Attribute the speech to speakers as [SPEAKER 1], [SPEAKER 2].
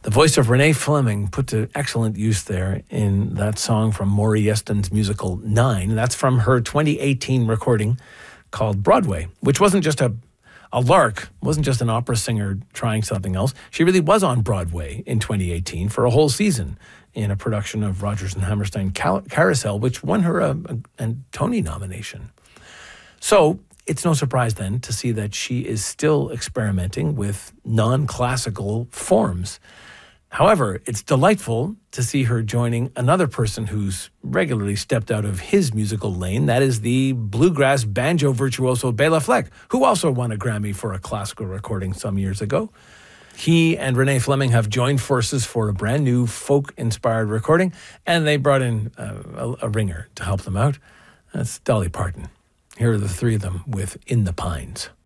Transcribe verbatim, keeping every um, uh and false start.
[SPEAKER 1] The voice of Renee Fleming put to excellent use there in that song from Maury Yeston's musical Nine. That's from her twenty eighteen recording called Broadway, which wasn't just a, a lark, wasn't just an opera singer trying something else. She really was on Broadway in twenty eighteen for a whole season in a production of Rodgers and Hammerstein Cal- Carousel, which won her a, a, a Tony nomination. So it's no surprise then to see that she is still experimenting with non-classical forms. However, it's delightful to see her joining another person who's regularly stepped out of his musical lane. That is the bluegrass banjo virtuoso Bela Fleck, who also won a Grammy for a classical recording some years ago. He and Renee Fleming have joined forces for a brand new folk-inspired recording, and they brought in a, a ringer to help them out. That's Dolly Parton. Here are the three of them with In the Pines.